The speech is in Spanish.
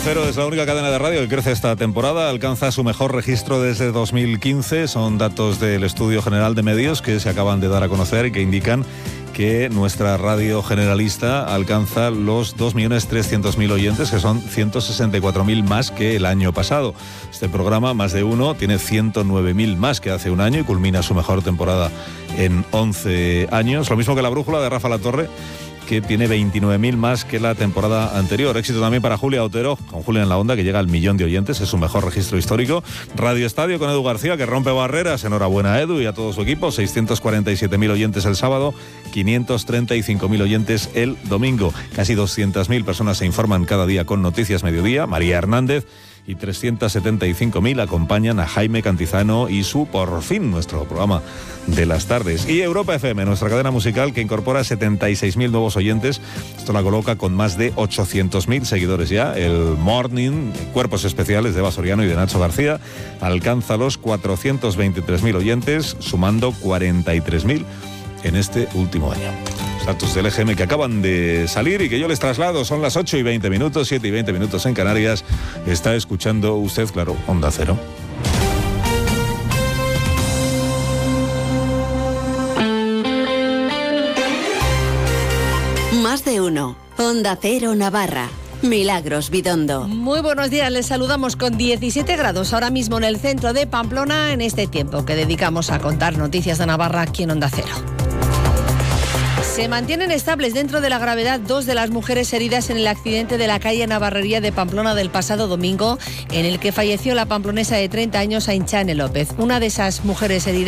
Cero es la única cadena de radio que crece esta temporada, alcanza su mejor registro desde 2015. Son datos del Estudio General de Medios que se acaban de dar a conocer y que indican que nuestra radio generalista alcanza los 2.300.000 oyentes, que son 164.000 más que el año pasado. Este programa, Más de Uno, tiene 109.000 más que hace un año y culmina su mejor temporada en 11 años. Lo mismo que La Brújula de Rafa Latorre, que tiene 29.000 más que la temporada anterior. Éxito también para Julia Otero, con Julia en la Onda, que llega al 1.000.000 de oyentes, es su mejor registro histórico. Radio Estadio con Edu García, que rompe barreras. Enhorabuena a Edu y a todo su equipo. 647.000 oyentes el sábado, 535.000 oyentes el domingo. Casi 200.000 personas se informan cada día con Noticias Mediodía. María Hernández. Y 375.000 acompañan a Jaime Cantizano y su Por Fin, nuestro programa de las tardes. Y Europa FM, nuestra cadena musical, que incorpora 76.000 nuevos oyentes. Esto la coloca con más de 800.000 seguidores ya. El Morning, Cuerpos Especiales de Eva Soriano y de Nacho García, alcanza los 423.000 oyentes, sumando 43.000 en este último año. Datos del EGM que acaban de salir y que yo les traslado. Son las 8:20, 7:20 en Canarias. Está escuchando usted, claro, Onda Cero. Más de uno. Onda Cero Navarra. Milagros Bidondo. Muy buenos días, les saludamos con 17 grados ahora mismo en el centro de Pamplona, en este tiempo que dedicamos a contar noticias de Navarra aquí en Onda Cero. Se mantienen estables dentro de la gravedad dos de las mujeres heridas en el accidente de la calle Navarrería de Pamplona del pasado domingo, en el que falleció la pamplonesa de 30 años, Ainchane López. Una de esas mujeres heridas